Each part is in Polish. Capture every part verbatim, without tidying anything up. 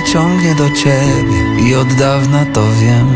ciągnie do ciebie i od dawna to wiem.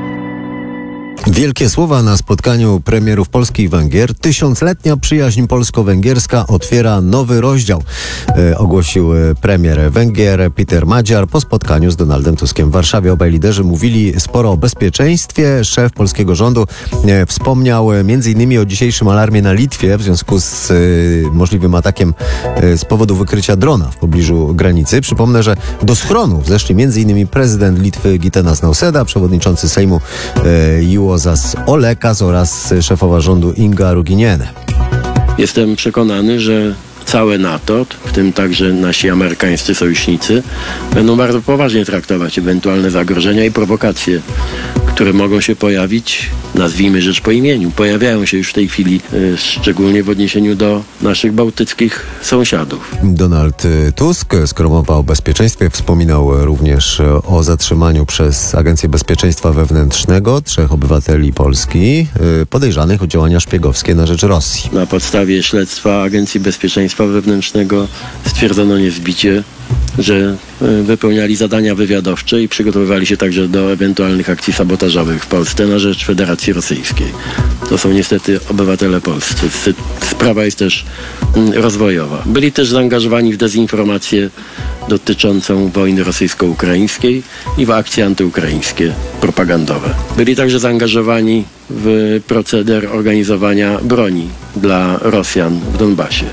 Wielkie słowa na spotkaniu premierów Polski i Węgier. Tysiącletnia przyjaźń polsko-węgierska otwiera nowy rozdział, e, ogłosił premier Węgier Peter Magyar po spotkaniu z Donaldem Tuskiem w Warszawie. Obaj liderzy mówili sporo o bezpieczeństwie. Szef polskiego rządu e, wspomniał między innymi o dzisiejszym alarmie na Litwie w związku z e, możliwym atakiem e, z powodu wykrycia drona w pobliżu granicy. Przypomnę, że do schronów zeszli między innymi prezydent Litwy Gitanas Nausėda, przewodniczący Sejmu e, Juozas Olekas oraz szefowa rządu Inga Ruginienė. Jestem przekonany, że całe NATO, w tym także nasi amerykańscy sojusznicy, będą bardzo poważnie traktować ewentualne zagrożenia i prowokacje, które mogą się pojawić, nazwijmy rzecz po imieniu. Pojawiają się już w tej chwili, y, szczególnie w odniesieniu do naszych bałtyckich sąsiadów. Donald Tusk, skoro mowa o bezpieczeństwie, wspominał również o zatrzymaniu przez Agencję Bezpieczeństwa Wewnętrznego trzech obywateli Polski y, podejrzanych o działania szpiegowskie na rzecz Rosji. Na podstawie śledztwa Agencji Bezpieczeństwa Wewnętrznego stwierdzono niezbicie, że wypełniali zadania wywiadowcze i przygotowywali się także do ewentualnych akcji sabotażowych w Polsce na rzecz Federacji Rosyjskiej. To są niestety obywatele polscy. Sprawa jest też rozwojowa. Byli też zaangażowani w dezinformację dotyczącą wojny rosyjsko-ukraińskiej i w akcje antyukraińskie propagandowe. Byli także zaangażowani w proceder organizowania broni dla Rosjan w Donbasie.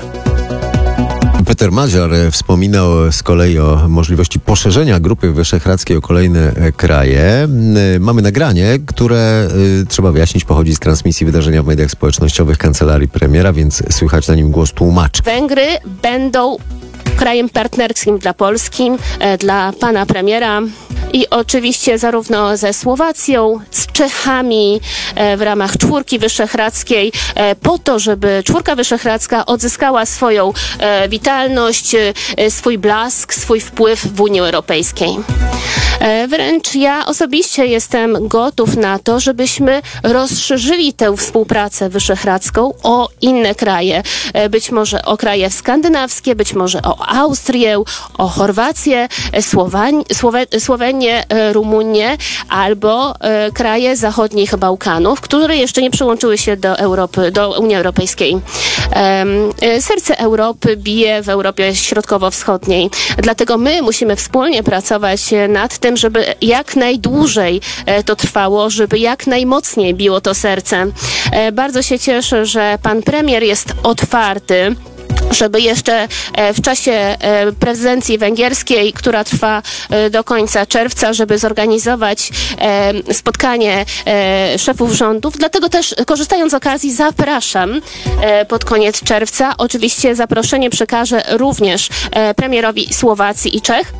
Peter Magyar wspominał z kolei o możliwości poszerzenia Grupy Wyszehradzkiej o kolejne kraje. Mamy nagranie, które y, trzeba wyjaśnić, pochodzi z transmisji wydarzenia w mediach społecznościowych kancelarii premiera, więc słychać na nim głos tłumaczy. Węgry będą krajem partnerskim dla Polski, e, dla pana premiera. I oczywiście zarówno ze Słowacją, z Czechami e, w ramach czwórki wyszehradzkiej e, po to, żeby czwórka wyszehradzka odzyskała swoją e, witalność, e, swój blask, swój wpływ w Unii Europejskiej. E, wręcz ja osobiście jestem gotów na to, żebyśmy rozszerzyli tę współpracę wyszehradzką o inne kraje. E, być może o kraje skandynawskie, być może o Austrię, o Chorwację, Słowań, Słowe, Słowenię, Rumunię albo e, kraje zachodnich Bałkanów, które jeszcze nie przyłączyły się do Europy, do Unii Europejskiej. E, e, serce Europy bije w Europie Środkowo-Wschodniej. Dlatego my musimy wspólnie pracować nad tym, żeby jak najdłużej e, to trwało, żeby jak najmocniej biło to serce. E, bardzo się cieszę, że pan premier jest otwarty, żeby jeszcze w czasie prezydencji węgierskiej, która trwa do końca czerwca, żeby zorganizować spotkanie szefów rządów. Dlatego też, korzystając z okazji, zapraszam pod koniec czerwca. Oczywiście zaproszenie przekażę również premierowi Słowacji i Czech.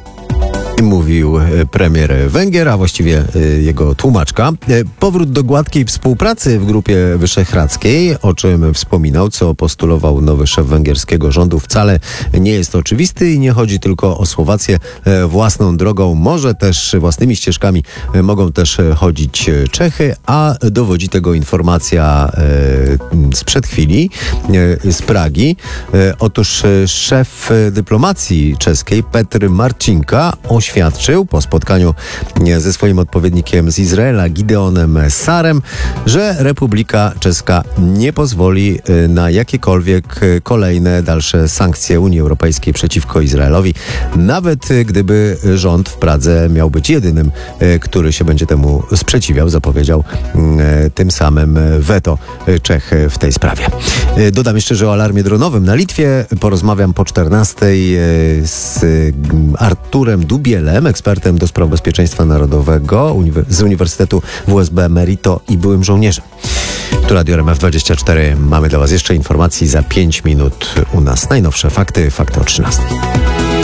Mówił premier Węgier, a właściwie jego tłumaczka. Powrót do gładkiej współpracy w Grupie Wyszehradzkiej, o czym wspominał, co postulował nowy szef węgierskiego rządu, wcale nie jest oczywisty i nie chodzi tylko o Słowację. Własną drogą, może też własnymi ścieżkami mogą też chodzić Czechy, a dowodzi tego informacja sprzed chwili z Pragi. Otóż szef dyplomacji czeskiej Petr Marcinka oświadczył po spotkaniu ze swoim odpowiednikiem z Izraela Gideonem Sarem, że Republika Czeska nie pozwoli na jakiekolwiek kolejne dalsze sankcje Unii Europejskiej przeciwko Izraelowi, nawet gdyby rząd w Pradze miał być jedynym, który się będzie temu sprzeciwiał, zapowiedział tym samym weto Czech w tej sprawie. Dodam jeszcze, że o alarmie dronowym na Litwie porozmawiam po czternastej z Arturem Dubielem, ekspertem do spraw bezpieczeństwa narodowego z Uniwersytetu W S B Merito i byłym żołnierzem. Tu Radio R M F dwadzieścia cztery. Mamy dla Was jeszcze informacji za pięć minut u nas. Najnowsze fakty, fakty o trzynastej.